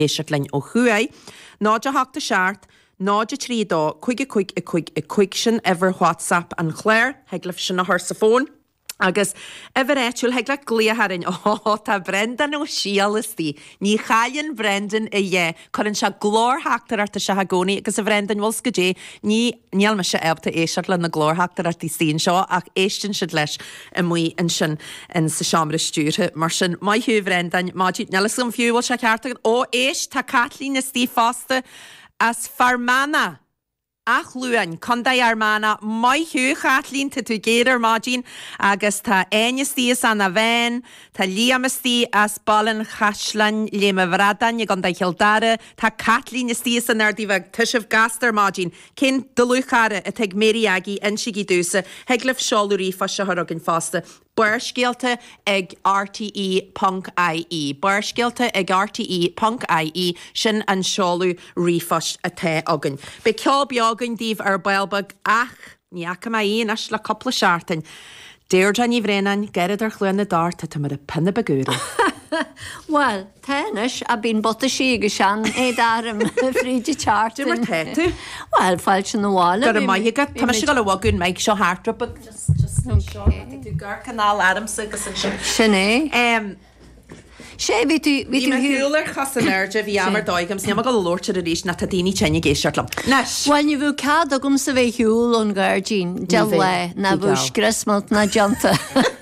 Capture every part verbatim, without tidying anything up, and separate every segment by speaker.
Speaker 1: éisiirtlein ó chuai, náide hachta seart, náide trí dó, chuig chuig i chuig i chuig sin ever WhatsApp an chléir, heglah sin na thir sa fón. Agus ever éitiúil hegla glíoharin ó tá Brendan ó síalastí. Ní challan Brendan i dhé, chuann se glórthachtar arta se hagóní, agus a Brendan bhil go dé, ní níl me se ebta éisiart le na glórthachtar artí sín seo, ach éistin siad leis i mui in sin in sa seamra stúrthe. Mar sin, mai hiú Brendan, máidí nelas gom fiúil se ceartagad, ó éis tá Kathleen is tí fásta as farmana. Ach luan, condai armana, mai hiú Kathleen ta tú géidir máidín, agus tá ainistí an a bhain, tá líamistí as balan chaslain léma vradan, i gondai childara, tá Kathleen istí an ardí bheag tuisih gastar máidín, cén dulúchara a teag méri agi in sigi dúsa, heglif seolúí fa se haragin fásta. Buirscéalta ag R T E dot I E. Buirscéalta ag R T E dot I E sin an seolú rífast a te agan. Be ceol beagan díomh ar bailbag ach níacha mai íon as le coppla seartain. Deirdre ní bhrénan gerid ar chluan na dáta tá mar a pinna bagúra.
Speaker 2: Well, tennis a bín bota síige sean é darm fríide chartin.
Speaker 1: Dú mar tetu?
Speaker 2: Well, fáil sin na bhála.
Speaker 1: Gar a maigad, tá mar se go le wagun meid seo hartra, but just, just seo, tú gar canál Adams agus an sin.
Speaker 2: Sin é?
Speaker 1: Um,
Speaker 2: sé ví tú ví tú
Speaker 1: hiúlar chasan airde bhí amar dóigams ní go lórte a rís na tá daoine tenne géisiartlam. Nes.
Speaker 2: Well, ní bhú cad agam sa bheith hiúil ón Gardín, de le na bhú scrismalt na janta.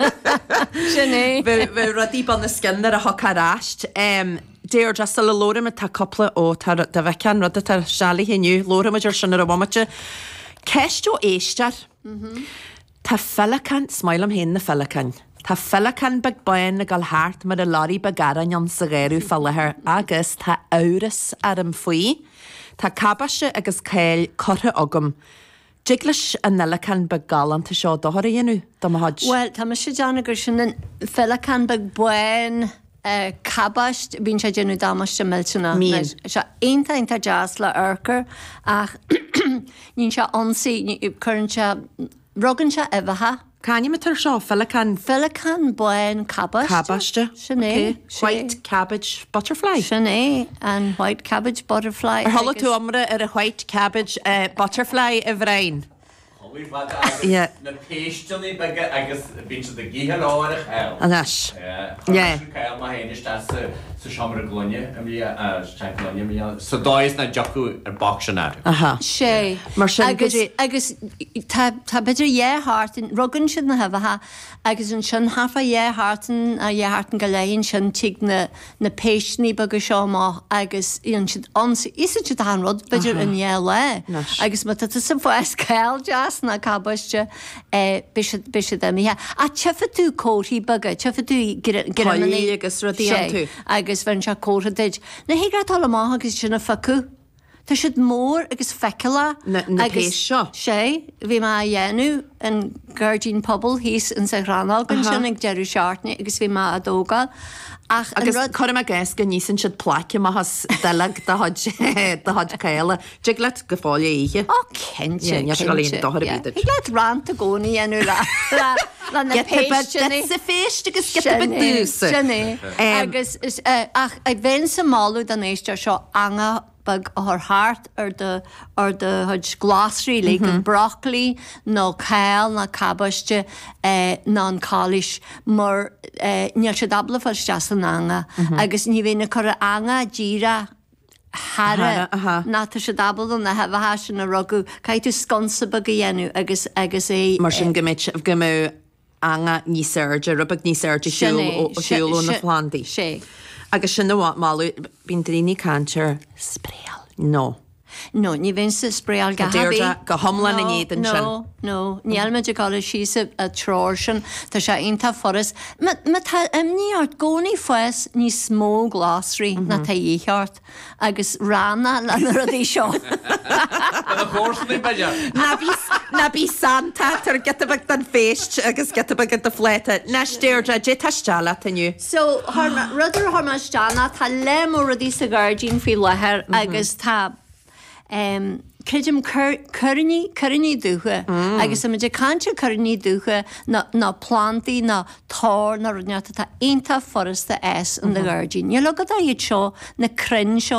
Speaker 2: Sin é?
Speaker 1: Bhú radí ban na skinnar a hocaráist. Déir just a le lóra me tá coppla ó da bhecean rud a tar seala hiniu, lóra me idir sin ar a bhamate. Ceist ó éistear. Tá fellacan, smailm hen na fellacan. Tá fellacan bag bain na gal hart mar a lari bagaran an sa géirú fellahar agus tá auras ar an faoi. Tá cabaiste agus céil cortha agam. Diglas a nelacan bag galanta seo dohar a dhéanú, dá mahad.
Speaker 2: Well, tá me sé deanna gur sin fellacan bag bain Uh, cabaist bín sé genú dámaiste miltena.
Speaker 1: Mín.
Speaker 2: Se einta einta jazz le urcar ach nín se ansaí chuann se rugann se evatha.
Speaker 1: Cáine me tar seo fellacan
Speaker 2: Fellacan bain cabaist.
Speaker 1: cabaiste.
Speaker 2: Sin é.
Speaker 1: White cabbage butterfly.
Speaker 2: Sin é and white cabbage butterfly.
Speaker 1: Ar thola tú amra ar a white cabbage uh, butterfly a bhrein.
Speaker 3: Yeah. Na péistelí agus bín se de gíhar áir a chail.
Speaker 1: Anas.
Speaker 3: Yeah. Chail má héinis tá sa seamra glunne a bhí a glunne mí. So dáis na jacu ar bach sin ar.
Speaker 1: Aha.
Speaker 2: Sé.
Speaker 1: Mar sin
Speaker 2: agus agus tá tá beidir é hartin rugann sin na hefatha agus an sin hafa é hartin a é hartin go léonn sin tiag na na péisní bag seo má agus íon siad ansa is it an rud beidir in é le. Agus má tá sa fáis cail jazz na cabaiste bise démithe. A tefa tú cóirí baga, tefa tú
Speaker 1: Cailí agus rudí an tú.
Speaker 2: agus bhain se córa deid. Na higra tal amach agus sinna facu. Tá siad mór agus feiceala
Speaker 1: na péis seo.
Speaker 2: Sé, bhí má dhéanú an Gardín Pobl hís in sa granál gan sin ag deirú seartni agus bhí má a dógal. Ach,
Speaker 1: agus chuir a gceis go níosann siad place má has delag de had céile. Dig let go fáile ihe.
Speaker 2: Ó, cente, cente. Ig let rant a gcónaí enú ra. Na péistinni.
Speaker 1: Sa féist agus get a bit dúsa.
Speaker 2: Sinné. Agus, ach, ag bhéin sa máú den éiste seo anga bag ar hart ar de ar de hud glasrí le an broccoli nó cail na cabaiste ná an cális mar níl sé dabla far steas an anga agus ní bhéna chu anga díra Hara ná tá sé dabal na hefatha sin na rugu cai tú sconsa bag a dhéanú agus agus é
Speaker 1: mar sin gomit gomú anga ní serge rubag ní serge siúlú na Flandí.
Speaker 2: sé.
Speaker 1: Agus sin bhá máú bín daoine cantir spréal. No.
Speaker 2: No, ní bhíonn sa spréal go
Speaker 1: Deirdre go thomlan na iad an sin.
Speaker 2: No, no, níl me de gála sísa a tróir sin tá sé onanta foras. Ma tá imníart gcónaí fues ní smó glásrí na tá dhéart agus rána le na rudí seo.
Speaker 1: Na bí Santa tar getabag den féist agus getabag an de fléite. Nes Deirdre, dé taisteala taniu.
Speaker 2: So, rudidir harmas deanna tá le mór rudí sa Gardín fí lethir agus tá Um, Creidim curní curní dúcha agus am de canse curní dúcha na plantaí na tá na runeata tá inta forasta S an na Virgin. Ní le go iad seo na crin seo